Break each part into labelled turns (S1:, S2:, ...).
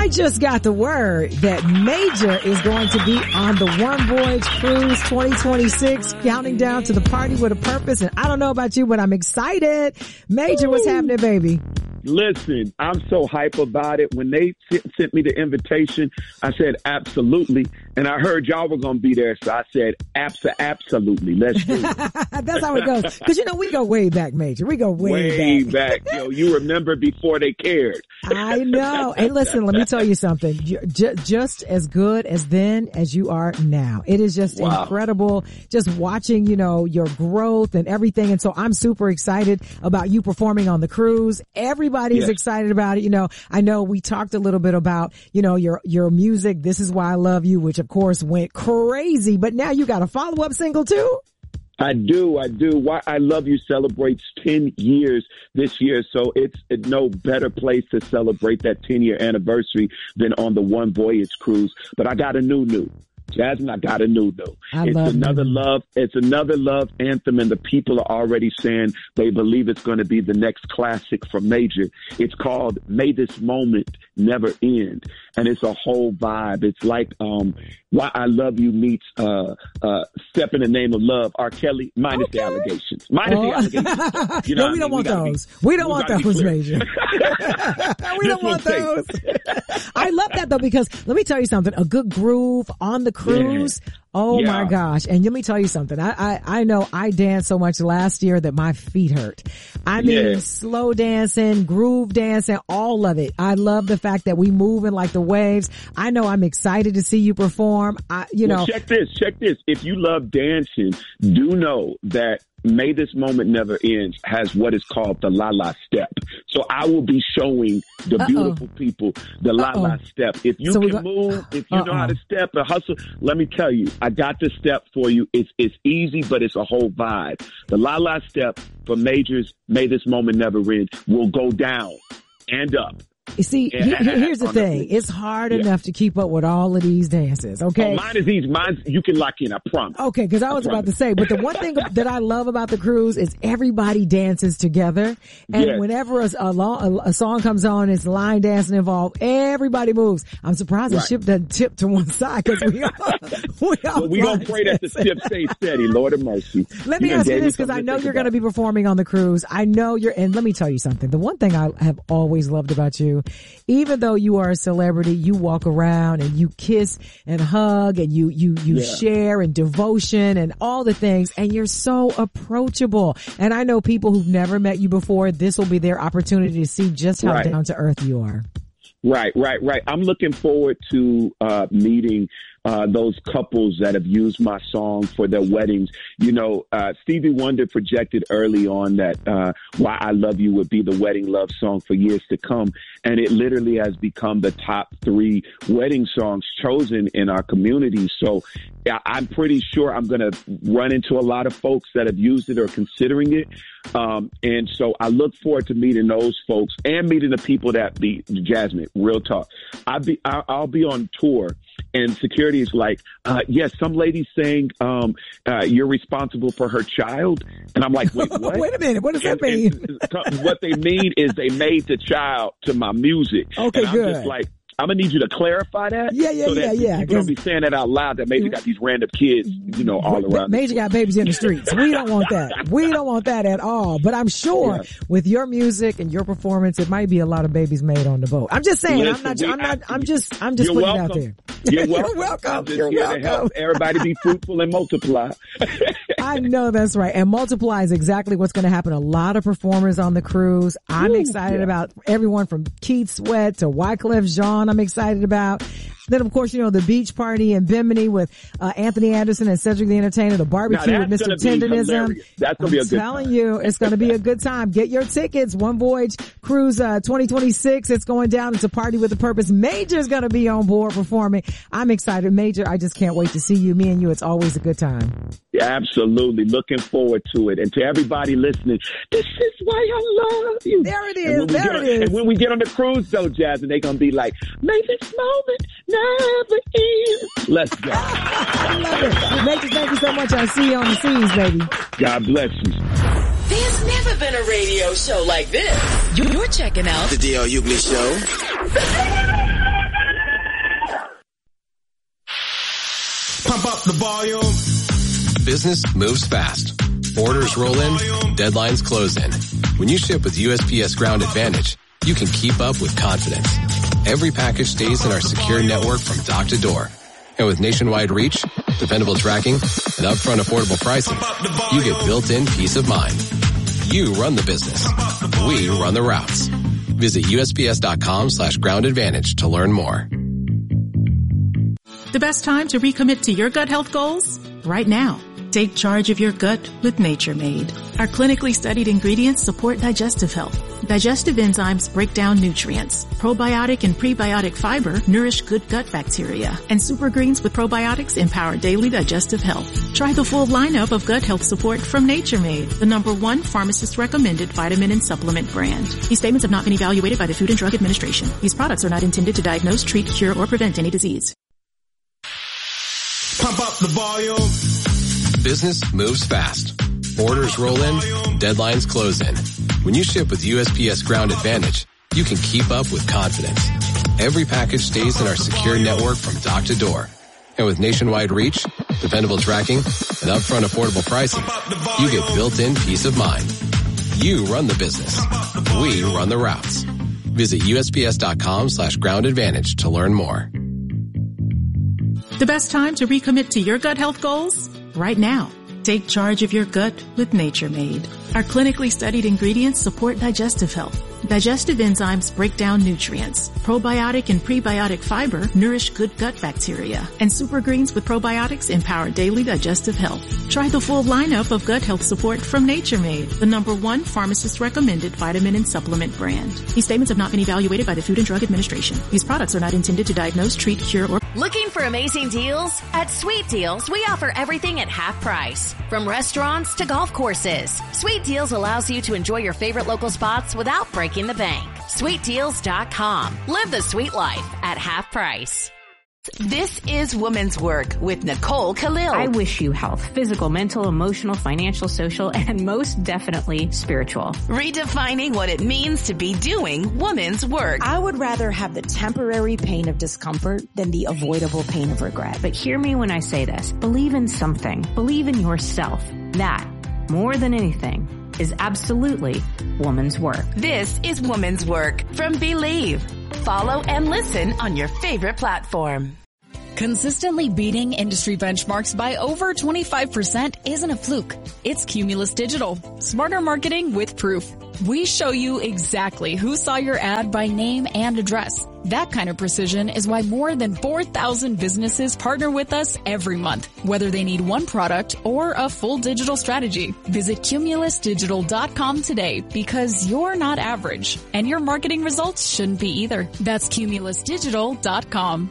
S1: I just got the word that Major is going to be on the One Voyage Cruise 2026, counting down to the party with a purpose. And I don't know about you, but I'm excited. Major, what's happening, baby?
S2: Listen, I'm so hype about it. When they sent me the invitation, I said, absolutely. And I heard y'all were going to be there. So I said, absolutely. Let's do it.
S1: That's how it goes. Cause we go way back, Major. We go way
S2: back. Yo, you remember before they cared.
S1: I know. Hey, listen, let me tell you something. You're just as good as then as you are now. It is just incredible just watching, your growth and everything. And so I'm super excited about you performing on the cruise. Everybody's excited about it. I know we talked a little bit about, your music. This Is Why I Love You, which of course went crazy, but now you got a follow-up single too?
S2: I do. Why I Love You celebrates 10 years this year, so it's no better place to celebrate that 10-year anniversary than on the One Voyage Cruise. But I got a new. Jasmine, I got a new. It's another love anthem, and the people are already saying they believe it's going to be the next classic from Major. It's called May This Moment Never End, and it's a whole vibe. It's like Why I Love You meets Step in the Name of Love, R. Kelly, minus the allegations. You know
S1: no, we don't want those. We don't want those, Major. We don't want those. I love that though, because let me tell you something. A good groove on the cruise. Yeah. Oh my gosh. And let me tell you something. I know I danced so much last year that my feet hurt. I mean, slow dancing, groove dancing, all of it. I love the fact that we move in like the waves. I know I'm excited to see you perform.
S2: Check this. If you love dancing, do know that May This Moment Never Ends has what is called the La La Step. So I will be showing the beautiful people the La La Step. If you can move, if you know how to step and hustle, let me tell you, I got the step for you. It's easy, but it's a whole vibe. The La La Step for Major's May This Moment Never End will go down and up.
S1: You see, here's the thing. It's hard enough to keep up with all of these dances, okay?
S2: Oh, mine is easy. Mine, you can lock in, I promise.
S1: Okay, because I was about to say, but the one thing that I love about the cruise is everybody dances together. And whenever a song comes on, it's line dancing involved, everybody moves. I'm surprised the ship doesn't tip to one side because we
S2: don't pray that the ship stays steady. Lord of mercy.
S1: Let me ask you this, because I know you're going to be performing on the cruise. I know and let me tell you something. The one thing I have always loved about you, even though you are a celebrity, you walk around and you kiss and hug and you share and devotion and all the things, and you're so approachable. And I know people who've never met you before, this will be their opportunity to see just how down to earth you are.
S2: Right. I'm looking forward to meeting those couples that have used my song for their weddings. Stevie Wonder projected early on that Why I Love You would be the wedding love song for years to come. And it literally has become the top 3 wedding songs chosen in our community. So I'm pretty sure I'm going to run into a lot of folks that have used it or considering it. And so I look forward to meeting those folks and meeting the people that be Jasmine, real talk. I'll be on tour. And security is like, yes, some lady's saying you're responsible for her child. And I'm like, wait, what?
S1: Wait a minute. What does that mean?
S2: What they mean is they made the child to my music.
S1: Okay,
S2: and I'm
S1: good.
S2: just like, I'm going to need you to clarify that.
S1: Yeah.
S2: People don't be saying that out loud, that Major got these random kids, all around.
S1: Major got babies in the streets. We don't want that. We don't want that at all. But I'm sure with your music and your performance, it might be a lot of babies made on the boat. I'm just saying, I'm just putting it out there.
S2: You're welcome. You're welcome. To help everybody be fruitful and multiply.
S1: I know that's right. And multiply is exactly what's going to happen. A lot of performers on the cruise. I'm excited about everyone from Keith Sweat to Wyclef Jean. I'm excited about. Then, of course, the beach party in Bimini with Anthony Anderson and Cedric the Entertainer, the barbecue with Mr. Tenderism.
S2: That's going to be a good time.
S1: I'm telling you, it's going to be a good time. Get your tickets. One Voyage Cruise 2026. It's going down. It's a party with a purpose. Major's going to be on board performing. I'm excited. Major, I just can't wait to see you. Me and you, it's always a good time.
S2: Yeah, absolutely. Looking forward to it. And to everybody listening, this is why I love you.
S1: There it is.
S2: And when we get on the cruise, though, Jasmine, they're going to be like, may this moment never end. Let's go.
S1: I love it. Major, thank you so much. I'll see you on the seas, baby.
S2: God bless you.
S3: There's never been a radio show like this. You're checking out
S4: The D.L. Hughley Show. Pump up the volume.
S5: Business moves fast. Orders roll in, deadlines close in. When you ship with USPS Ground Advantage, you can keep up with confidence. Every package stays in our secure network from dock to door. And with nationwide reach, dependable tracking, and upfront affordable pricing, you get built-in peace of mind. You run the business. We run the routes. Visit USPS.com/Ground Advantage to learn more.
S6: The best time to recommit to your gut health goals? Right now. Take charge of your gut with Nature Made. Our clinically studied ingredients support digestive health. Digestive enzymes break down nutrients. Probiotic and prebiotic fiber nourish good gut bacteria. And super greens with probiotics empower daily digestive health. Try the full lineup of gut health support from Nature Made, the #1 pharmacist recommended vitamin and supplement brand. These statements have not been evaluated by the Food and Drug Administration. These products are not intended to diagnose, treat, cure, or prevent any disease.
S4: Pump up the volume.
S5: Business moves fast. Orders roll in, deadlines close in. When you ship with USPS Ground Advantage, you can keep up with confidence. Every package stays in our secure network from dock to door. And with nationwide reach, dependable tracking, and upfront affordable pricing, you get built-in peace of mind. You run the business. We run the routes. Visit USPS.com/Ground Advantage to learn more.
S6: The best time to recommit to your gut health goals? Right now. Take charge of your gut with Nature Made. Our clinically studied ingredients support digestive health. Digestive enzymes break down nutrients. Probiotic and prebiotic fiber nourish good gut bacteria. And super greens with probiotics empower daily digestive health. Try the full lineup of gut health support from Nature Made, the #1 pharmacist recommended vitamin and supplement brand. These statements have not been evaluated by the Food and Drug Administration. These products are not intended to diagnose, treat, cure, or...
S7: Looking for amazing deals? At Sweet Deals, we offer everything at half price. From restaurants to golf courses. Sweet Deals allows you to enjoy your favorite local spots without breaking the bank. SweetDeals.com. Live the sweet life at half price. This is Women's Work with Nicole Khalil.
S8: I wish you health, physical, mental, emotional, financial, social, and most definitely spiritual.
S7: Redefining what it means to be doing women's work.
S9: I would rather have the temporary pain of discomfort than the avoidable pain of regret.
S8: But hear me when I say this. Believe in something. Believe in yourself. That, more than anything, is absolutely woman's work.
S7: This is Woman's Work from Believe. Follow and listen on your favorite platform.
S10: Consistently beating industry benchmarks by over 25% isn't a fluke. It's Cumulus Digital. Smarter marketing with proof. We show you exactly who saw your ad by name and address. That kind of precision is why more than 4,000 businesses partner with us every month, whether they need one product or a full digital strategy. Visit CumulusDigital.com today because you're not average and your marketing results shouldn't be either. That's CumulusDigital.com.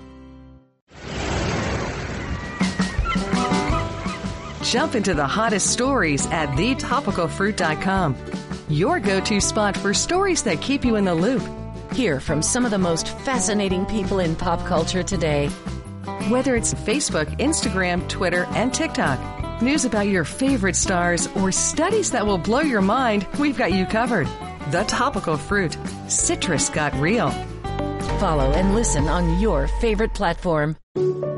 S11: Jump into the hottest stories at thetopicalfruit.com. Your go-to spot for stories that keep you in the loop.
S12: Hear from some of the most fascinating people in pop culture today.
S11: Whether it's Facebook, Instagram, Twitter, and TikTok, news about your favorite stars, or studies that will blow your mind, we've got you covered. The Topical Fruit. Citrus got real.
S12: Follow and listen on your favorite platform.